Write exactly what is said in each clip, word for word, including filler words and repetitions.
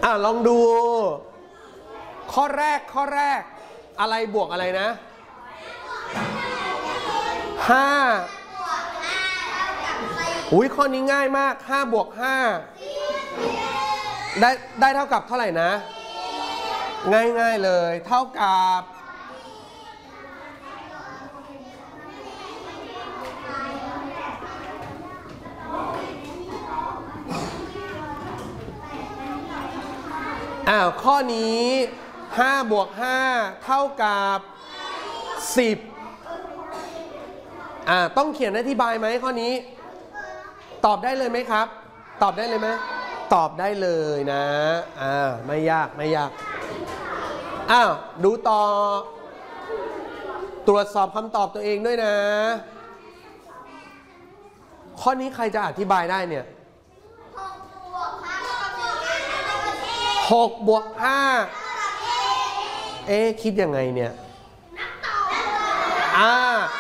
อ่ะลองดูข้อแรกข้อแรกอะไรบวกอะไรนะห้าอุ้ยข้อนี้ง่ายมากห้าบวกห้าได้ได้เท่ากับเท่าไหร่นะง่ายๆเลยเท่ากับอ้าวข้อนี้ห้าบวกห้าเท่ากับสิบอ่าต้องเขียนอธิบายไหมข้อนี้ตอบได้เลยไหมครับตอบได้เลยไหมตอบได้เลยนะอ่าไม่ยากไม่ยากอ้าวดูต่อตรวจสอบคำตอบตัวเองด้วยนะข้อนี้ใครจะอธิบายได้เนี่ยหกบวกห้าเอ๊ะคิดยังไงเนี่ยอ่า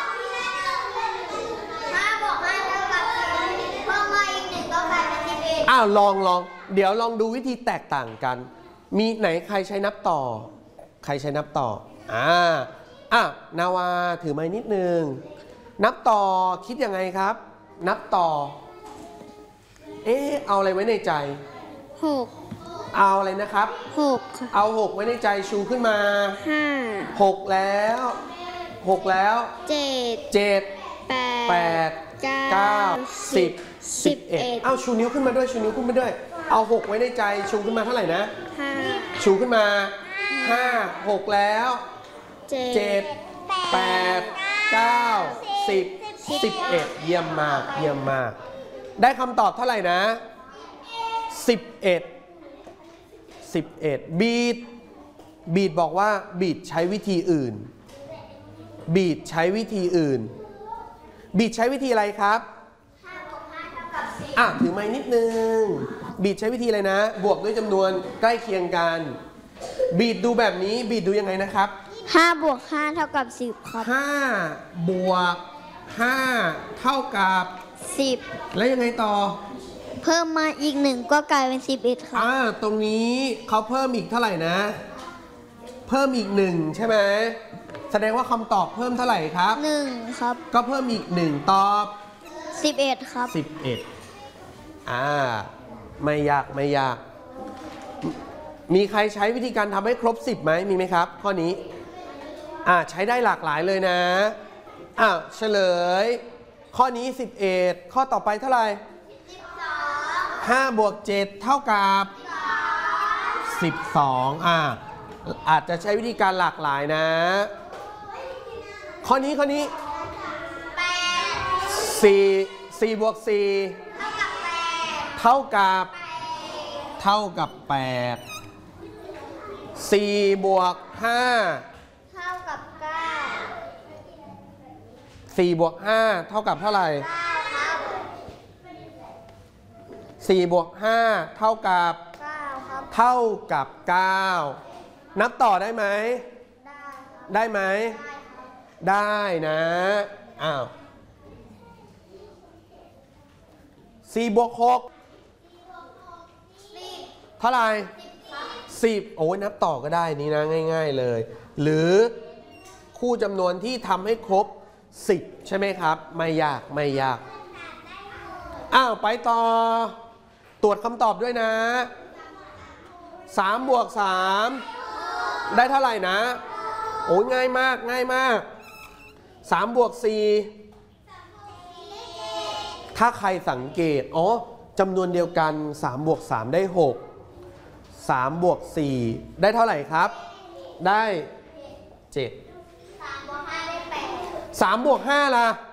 อ้าวลองลองเดี๋ยวลองดูวิธีแตกต่างกันมีไหนใครใช้นับต่อใครใช้นับต่ออ่าอ่ะนาวาถือไม้นิดนึงนับต่อคิดยังไงครับนับต่อเอ๊ะเอาอะไรไว้ในใจหกเอาอะไรนะครับหกเอาหกไว้ในใจชูขึ้นมาห้าหกแล้วหกแล้วเจ็ดเจ็ดแปดเก้าสิบสิบเอ็ดเอาชูนิ้วขึ้นมาด้วยชูนิ้วขึ้นมาด้วยเอาหกไว้ในใจชูขึ้นมาเท่าไหร่นะห้าชูขึ้นมาห้าหกแล้วเจ็ดแปดเก้าสิบสิบเอ็ดเยี่ยมมากเยี่ยมมากได้คำตอบเท่าไหร่นะสิบเอ็ดสิบเอ็ดบีดบีดบอกว่าบีดใช้วิธีอื่นบีดใช้วิธีอื่นบีดใช้วิธีอะไรครับอ่ะถือไม้นิดนึงบีดใช้วิธีอะไรนะบวกด้วยจำนวนใกล้เคียงกันบีดดูแบบนี้บีดดูยังไงนะครับห้าบวกห้าเท่ากับสิบครับห้าบวกห้าเท่ากับสิบแล้วยังไงต่อเพิ่มมาอีกหนึ่งก็กลายเป็นสิบเอ็ดครับอ่าตรงนี้เขาเพิ่มอีกเท่าไหร่นะเพิ่มอีกหนึ่งใช่ไหมแสดงว่าคำตอบเพิ่มเท่าไหร่ครับหนึ่งครับก็เพิ่มอีกหนึ่งตอบสิบเอ็ดครับสิบเอ็ดอ่าไม่ยากไม่ยากมีใครใช้วิธีการทำให้ครบสิบไหมมีไหมครับข้อนี้อ่าใช้ได้หลากหลายเลยนะอ้าวเฉลยข้อนี้สิบเอ็ดข้อต่อไปเท่าไหร่ห้าบวกเจ็ดเท่ากับสิบสองอ่าอาจจะใช้วิธีการหลากหลายนะข้อนี้ข้อนี้สี่สี่บวกสี่เท่ากับเท่ากับแปดสี่บวกห้าเท่ากับเก้าสี่บวกห้าเท่ากับเท่าไหร่สี่บวกห้าเท่ากับเก้าครับเท่ากับเก้านับต่อได้ไหมได้ได้ไหมได้นะอ้าวสี่บวกหกเท่าไหร่สิบโอ้ยนับต่อก็ได้นี่นะง่ายๆเลยหรือคู่จำนวนที่ทำให้ครบสิบใช่ไหมครับไม่ยากไม่ยากอ้าวไปต่อตรวจคำตอบด้วยนะสามบวกสามได้เท่าไหร่นะโอ้ยง่ายมากง่ายมากสามบวกสี่ถ้าใครสังเกตอ๋อจำนวนเดียวกันสามบวกสามได้หกสามบวกสี่ได้เท่าไหร่ครับได้เจ็ดสามบวกห้าได้แปดสามบวกห้าล่ะ